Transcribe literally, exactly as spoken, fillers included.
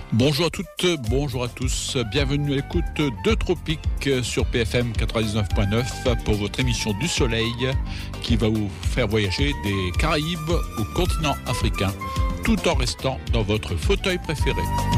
Bonjour à toutes, bonjour à tous, bienvenue à l'écoute de Tropique sur P F M quatre-vingt-dix-neuf point neuf pour votre émission du Soleil qui va vous faire voyager des Caraïbes au continent africain tout en restant dans votre fauteuil préféré.